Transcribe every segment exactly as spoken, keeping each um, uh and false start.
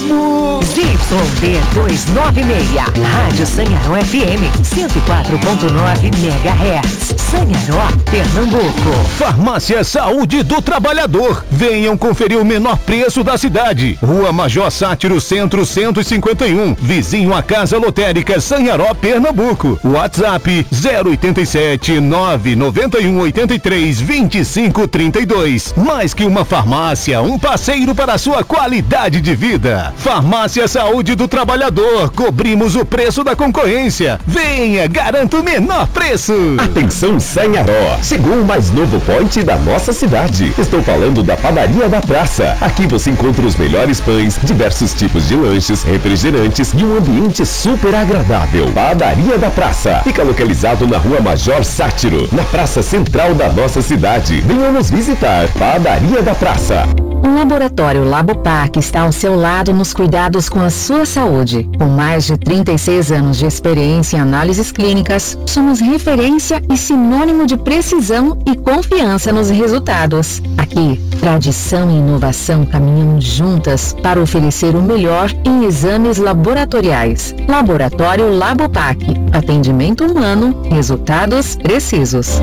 mesmo. Y D duzentos e noventa e seis, Rádio Sanharó F M, cento e quatro ponto nove megahertz, Sanharó, Pernambuco. Farmácia Saúde do Trabalhador. Venham conferir o menor preço da cidade. Rua Major Sátiro, Centro cento e cinquenta e um, vizinho à Casa Lotérica Sanharó, Pernambuco. WhatsApp zero oito sete, nove nove um, oito três, vinte e cinco trinta e dois. Mais que uma farmácia, um parceiro para a sua qualidade de vida. Farmácia Saúde do Trabalhador. Cobrimos o preço da concorrência. Venha, garanta o menor preço. Atenção, Sanharó. Chegou o mais novo point da nossa cidade. Estou falando da Padaria da Praça. Aqui você encontra os melhores pães, diversos tipos de lanches, refrigerantes e um ambiente super agradável. Padaria da Praça. Fica localizado na Rua Major Sátiro, na praça central da nossa cidade. Venha nos visitar. Padaria da Praça. O Laboratório Labopac está ao seu lado nos cuidados com a sua saúde. Com mais de trinta e seis anos de experiência em análises clínicas, somos referência e sinônimo de precisão e confiança nos resultados. Aqui, tradição e inovação caminham juntas para oferecer o melhor em exames laboratoriais. Laboratório Labopac. Atendimento humano, resultados precisos.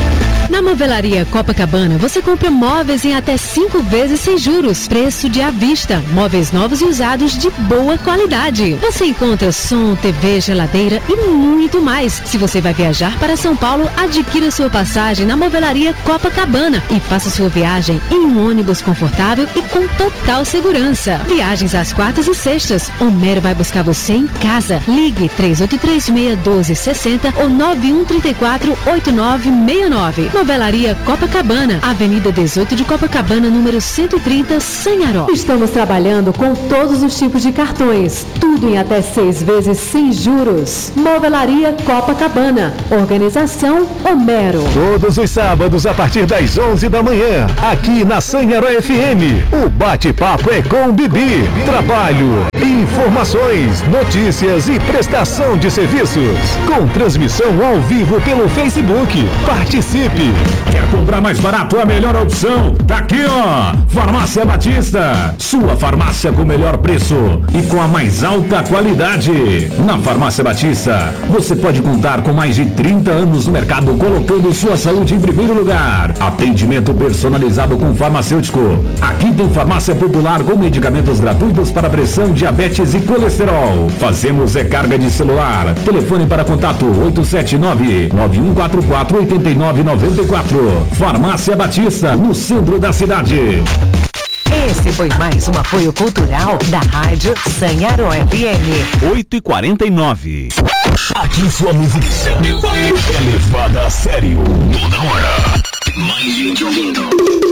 Na Movelaria Copacabana, você compra móveis em até cinco vezes sem juros. Preço de à vista. Móveis novos e usados de boa qualidade. Você encontra som, T V, geladeira e muito mais. Se você vai viajar para São Paulo, adquira sua passagem na Movelaria Copacabana e faça sua viagem em um ônibus confortável e com total segurança. Viagens às quartas e sextas. Homero vai buscar você em casa. Ligue três oito três seis, um dois seis zero ou nove um três quatro, oito nove seis nove. Novelaria Copacabana, Avenida dezoito de Copacabana, número cento e trinta, Sanharó. Estamos trabalhando com todos os tipos de cartões, tudo em até seis vezes sem juros. Novelaria Copacabana, Organização Homero. Todos os sábados a partir das onze da manhã, aqui na Sanharó F M, o bate-papo é com Bibi. Trabalho, informações, notícias e prestação de serviços, com transmissão ao vivo pelo Facebook. Participe! Quer comprar mais barato? A melhor opção tá aqui, ó. Farmácia Batista, sua farmácia com o melhor preço e com a mais alta qualidade. Na Farmácia Batista, você pode contar com mais de trinta anos no mercado, colocando sua saúde em primeiro lugar. Atendimento personalizado com farmacêutico. Aqui tem farmácia popular com medicamentos gratuitos para pressão, diabetes e colesterol. Fazemos recarga de celular. Telefone para contato oito sete nove, nove um quatro quatro, oito nove nove quatro. Farmácia Batista, no centro da cidade. Esse foi mais um apoio cultural da Rádio Sanharó F M. oito e quarenta e nove. Aqui sua música é levada a sério toda hora. Mais gente ouvindo.